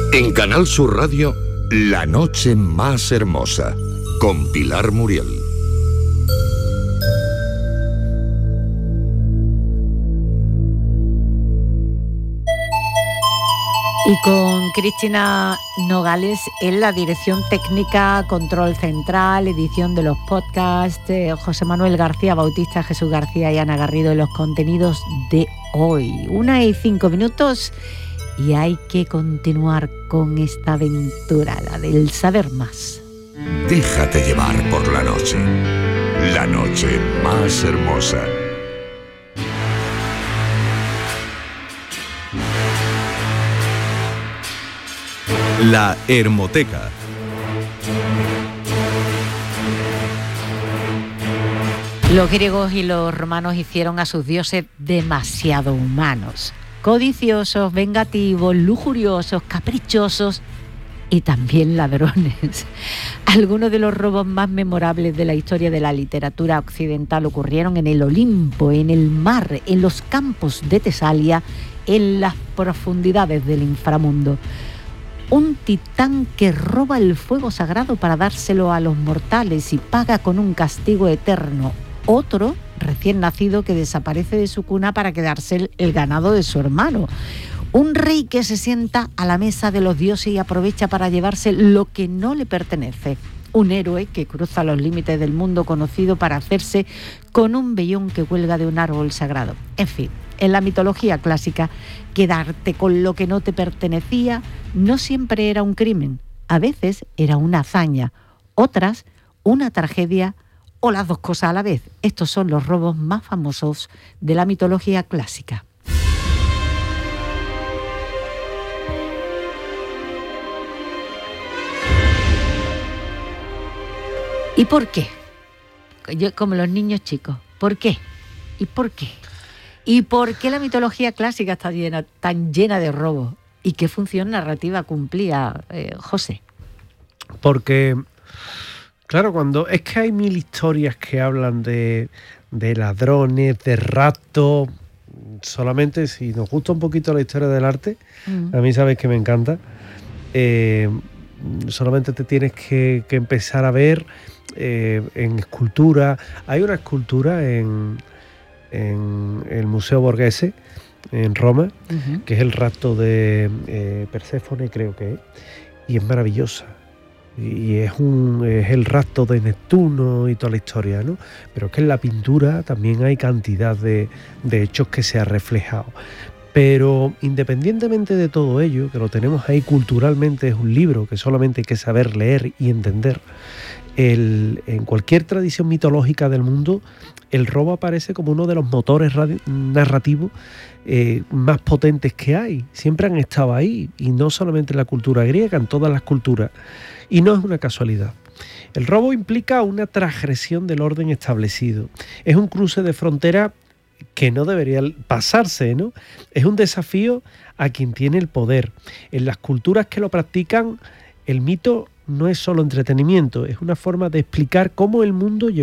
En Canal Sur Radio, La noche más hermosa, con Pilar Muriel. Y con Cristina Nogales en la dirección técnica, control central, edición de los podcasts, José Manuel García Bautista, Jesús García y Ana Garrido en los contenidos de hoy. 1:05 y hay que continuar con esta aventura, la del saber más. Déjate llevar por la noche más hermosa. La Hermoteca. Los griegos y los romanos hicieron a sus dioses demasiado humanos, codiciosos, vengativos, lujuriosos, caprichosos y también ladrones. Algunos de los robos más memorables de la historia de la literatura occidental ocurrieron en el Olimpo, en el mar, en los campos de Tesalia, en las profundidades del inframundo. Un titán que roba el fuego sagrado para dárselo a los mortales y paga con un castigo eterno. Otro, recién nacido, que desaparece de su cuna para quedarse el ganado de su hermano. Un rey que se sienta a la mesa de los dioses y aprovecha para llevarse lo que no le pertenece. Un héroe que cruza los límites del mundo conocido para hacerse con un vellón que cuelga de un árbol sagrado. En fin, en la mitología clásica, quedarte con lo que no te pertenecía no siempre era un crimen. A veces era una hazaña, otras una tragedia o las dos cosas a la vez. Estos son los robos más famosos de la mitología clásica. ¿Y por qué? Yo, como los niños chicos, ¿por qué? ¿Y por qué? ¿Y por qué la mitología clásica está tan llena de robos? ¿Y qué función narrativa cumplía, José? Porque, claro, es que hay mil historias que hablan de ladrones, de raptos. Solamente si nos gusta un poquito la historia del arte, a mí sabes que me encanta, solamente te tienes que empezar a ver en escultura. Hay una escultura en el Museo Borghese en Roma, que es el rapto de Perséfone, creo que es, y es maravillosa. Y es el rapto de Neptuno y toda la historia, ¿no? Pero es que en la pintura también hay cantidad de hechos que se ha reflejado. Pero independientemente de todo ello, que lo tenemos ahí culturalmente, es un libro que solamente hay que saber leer y entender. En cualquier tradición mitológica del mundo, el robo aparece como uno de los motores narrativos más potentes que hay. Siempre han estado ahí, y no solamente en la cultura griega, en todas las culturas. Y no es una casualidad. El robo implica una transgresión del orden establecido. Es un cruce de frontera que no debería pasarse, ¿no? Es un desafío a quien tiene el poder. En las culturas que lo practican, el mito no es solo entretenimiento, es una forma de explicar cómo el mundo llegó